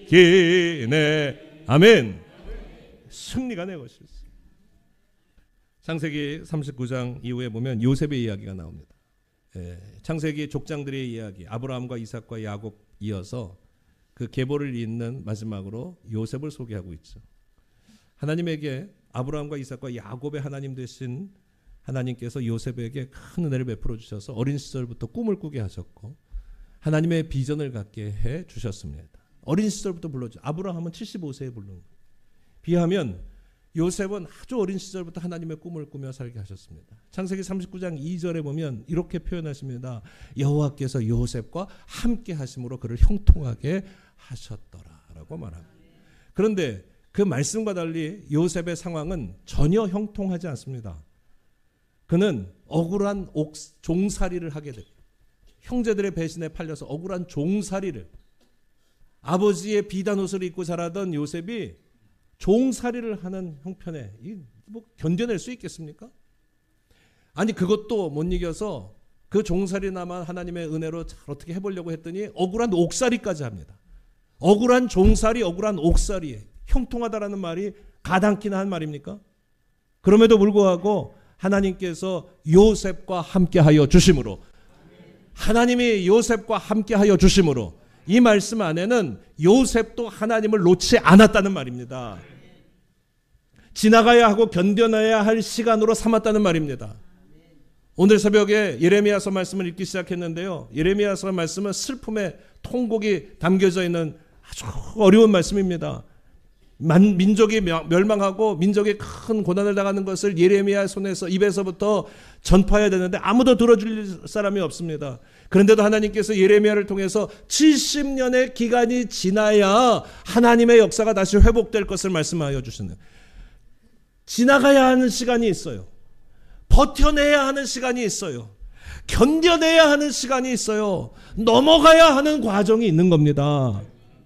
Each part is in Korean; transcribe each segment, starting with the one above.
이기네. 아멘. 승리가 내 것이었어요. 창세기 39장 이후에 보면 요셉의 이야기가 나옵니다. 창세기 족장들의 이야기, 아브라함과 이삭과 야곱 이어서 그 계보를 잇는 마지막으로 요셉을 소개하고 있죠. 하나님에게 아브라함과 이삭과 야곱의 하나님 되신 하나님께서 요셉에게 큰 은혜를 베풀어 주셔서 어린 시절부터 꿈을 꾸게 하셨고 하나님의 비전을 갖게 해 주셨습니다. 어린 시절부터 불러줘. 아브라함은 75세에 부른 거예요. 비하면 요셉은 아주 어린 시절부터 하나님의 꿈을 꾸며 살게 하셨습니다. 창세기 39장 2절에 보면 이렇게 표현하십니다. 여호와께서 요셉과 함께 하심으로 그를 형통하게 하셨더라라고 말합니다. 그런데 그 말씀과 달리 요셉의 상황은 전혀 형통하지 않습니다. 그는 억울한 종살이를 하게 됩니다. 형제들의 배신에 팔려서 억울한 종살이를, 아버지의 비단 옷을 입고 자라던 요셉이 종살이를 하는 형편에 뭐 견뎌낼 수 있겠습니까? 아니 그것도 못 이겨서 그 종살이나마 하나님의 은혜로 잘 어떻게 해보려고 했더니 억울한 옥살이까지 합니다. 억울한 종살이, 억울한 옥살이. 형통하다라는 말이 가당키나 한 말입니까? 그럼에도 불구하고 하나님께서 요셉과 함께하여 주심으로, 하나님이 요셉과 함께하여 주심으로 이 말씀 안에는 요셉도 하나님을 놓지 않았다는 말입니다. 지나가야 하고 견뎌내야 할 시간으로 삼았다는 말입니다. 오늘 새벽에 예레미야서 말씀을 읽기 시작했는데요. 예레미야서 말씀은 슬픔의 통곡이 담겨져 있는 아주 어려운 말씀입니다. 민족이 멸망하고 민족이 큰 고난을 당하는 것을 예레미야 손에서 입에서부터 전파해야 되는데 아무도 들어줄 사람이 없습니다. 그런데도 하나님께서 예레미야를 통해서 70년의 기간이 지나야 하나님의 역사가 다시 회복될 것을 말씀하여 주시는, 지나가야 하는 시간이 있어요. 버텨내야 하는 시간이 있어요. 견뎌내야 하는 시간이 있어요. 넘어가야 하는 과정이 있는 겁니다.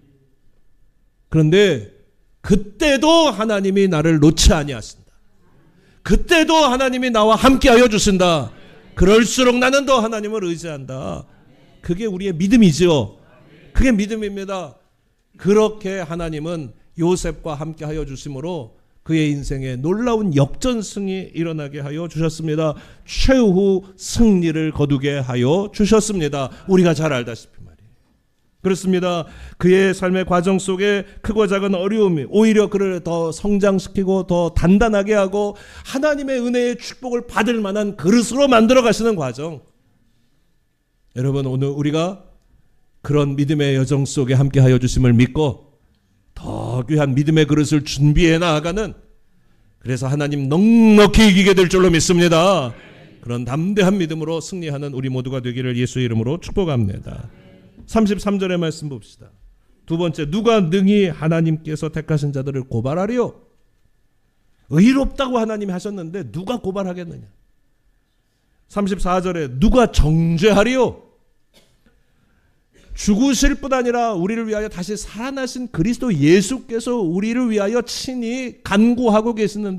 그런데 그때도 하나님이 나를 놓지 아니하신다. 그때도 하나님이 나와 함께하여 주신다. 그럴수록 나는 더 하나님을 의지한다. 그게 우리의 믿음이죠. 그게 믿음입니다. 그렇게 하나님은 요셉과 함께하여 주심으로 그의 인생에 놀라운 역전승이 일어나게 하여 주셨습니다. 최후 승리를 거두게 하여 주셨습니다. 우리가 잘 알다시피 말이에요. 그렇습니다. 그의 삶의 과정 속에 크고 작은 어려움이 오히려 그를 더 성장시키고 더 단단하게 하고 하나님의 은혜의 축복을 받을 만한 그릇으로 만들어 가시는 과정. 여러분, 오늘 우리가 그런 믿음의 여정 속에 함께하여 주심을 믿고 더 귀한 믿음의 그릇을 준비해 나아가는, 그래서 하나님 넉넉히 이기게 될 줄로 믿습니다. 그런 담대한 믿음으로 승리하는 우리 모두가 되기를 예수의 이름으로 축복합니다. 33절의 말씀 봅시다. 두 번째, 누가 능히 하나님께서 택하신 자들을 고발하리요? 의롭다고 하나님이 하셨는데 누가 고발하겠느냐? 34절에 누가 정죄하리요? 죽으실 뿐 아니라 우리를 위하여 다시 살아나신 그리스도 예수께서 우리를 위하여 친히 간구하고 계시는데